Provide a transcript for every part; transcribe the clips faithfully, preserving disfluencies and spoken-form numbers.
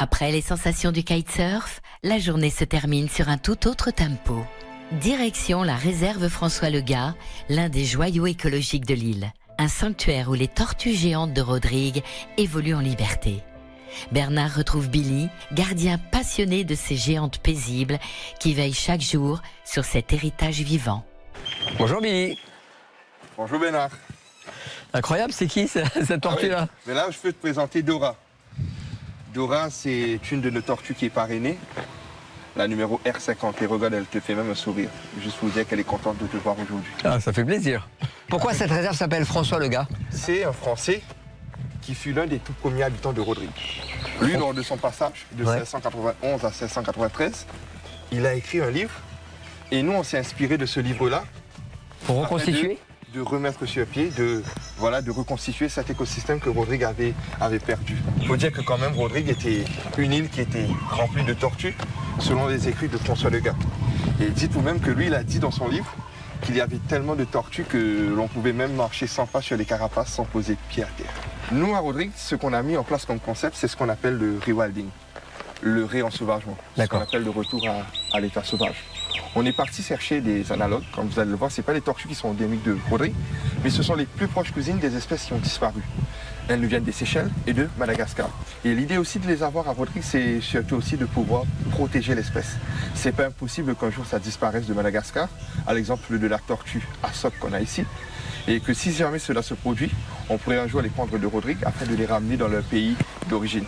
Après les sensations du kitesurf, la journée se termine sur un tout autre tempo. Direction la réserve François Legat, l'un des joyaux écologiques de l'île. Un sanctuaire où les tortues géantes de Rodrigue évoluent en liberté. Bernard retrouve Billy, gardien passionné de ces géantes paisibles qui veillent chaque jour sur cet héritage vivant. Bonjour Billy. Bonjour Bernard. Incroyable, c'est qui cette tortue-là? Ah oui. Mais là, je peux te présenter Dora. Dora, c'est une de nos tortues qui est parrainée. La numéro R cinquante. Et regarde, elle te fait même un sourire. Juste pour vous dire qu'elle est contente de te voir aujourd'hui. Ah, ça fait plaisir. Pourquoi cette réserve s'appelle François Legat? C'est un Français qui fut l'un des tout premiers habitants de Rodrigue. Lui, lors de son passage de ouais. mille cinq cent quatre-vingt-onze à mille cinq cent quatre-vingt-treize, il a écrit un livre. Et nous, on s'est inspiré de ce livre-là. Pour reconstituer de, de remettre sur pied, de, voilà, de reconstituer cet écosystème que Rodrigue avait, avait perdu. Il faut dire que quand même, Rodrigue était une île qui était remplie de tortues, selon les écrits de François Legat. Et dites vous-même que lui, il a dit dans son livre qu'il y avait tellement de tortues que l'on pouvait même marcher sans pas sur les carapaces sans poser pied à terre. Nous, à Rodrigue, ce qu'on a mis en place comme concept, c'est ce qu'on appelle le rewilding, le réensauvagement, ce qu'on appelle le retour à, à l'état sauvage. On est parti chercher des analogues, comme vous allez le voir, ce n'est pas les tortues qui sont endémiques de Rodrigue, mais ce sont les plus proches cousines des espèces qui ont disparu. Elles nous viennent des Seychelles et de Madagascar. Et l'idée aussi de les avoir à Rodrigue, c'est surtout aussi de pouvoir protéger l'espèce. C'est pas impossible qu'un jour ça disparaisse de Madagascar, à l'exemple de la tortue Asok qu'on a ici, et que si jamais cela se produit, on pourrait un jour les prendre de Rodrigue afin de les ramener dans leur pays d'origine.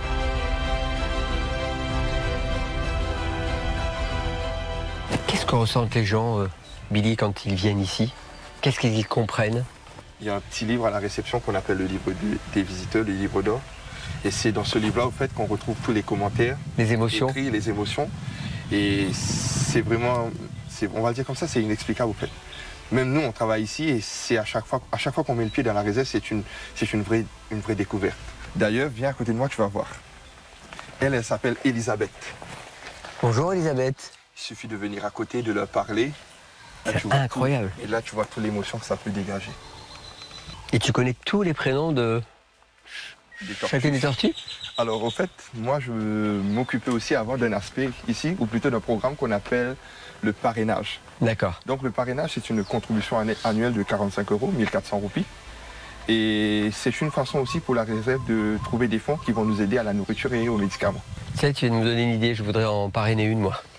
Qu'est-ce que ressentent les gens, euh, Billy, quand ils viennent ici? Qu'est-ce qu'ils comprennent? Il y a un petit livre à la réception qu'on appelle le livre du, des visiteurs, le livre d'or. Et c'est dans ce livre-là, au fait, qu'on retrouve tous les commentaires, les émotions, les cris, les émotions. Et c'est vraiment, on va le dire comme ça, c'est inexplicable, au fait. Même nous, on travaille ici et c'est à chaque fois, à chaque fois qu'on met le pied dans la réserve, c'est une, c'est une vraie, une vraie découverte. D'ailleurs, viens à côté de moi, tu vas voir. Elle, elle s'appelle Elisabeth. Bonjour Elisabeth. Il suffit de venir à côté, de leur parler. C'est incroyable. Tout, et là, tu vois toute l'émotion que ça peut dégager. Et tu connais tous les prénoms de chacune des tortues? Alors, au fait, moi, je m'occupais aussi avant d'un aspect ici, ou plutôt d'un programme qu'on appelle le parrainage. D'accord. Donc, le parrainage, c'est une contribution annuelle de quarante-cinq euros, mille quatre cents roupies. Et c'est une façon aussi pour la réserve de trouver des fonds qui vont nous aider à la nourriture et aux médicaments. Tu sais, tu viens de nous donner une idée, je voudrais en parrainer une, moi.